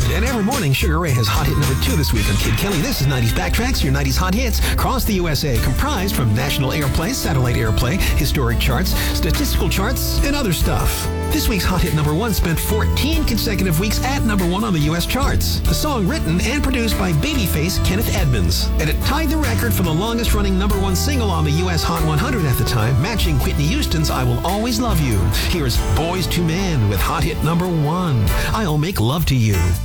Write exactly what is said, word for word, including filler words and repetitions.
And every morning, Sugar Ray has hot hit number two this week on Kid Kelly. This is nineties Backtracks, your nineties hot hits across the U S A, comprised from national airplay, satellite airplay, historic charts, statistical charts, and other stuff. This week's hot hit number one spent fourteen consecutive weeks at number one on the U S charts. The song written and produced by babyface Kenneth Edmonds. And it tied the record for the longest running number one single on the U S Hot one hundred at the time, matching Whitney Houston's I Will Always Love You. Here's Boys to Men with hot hit number one, I'll Make Love to You.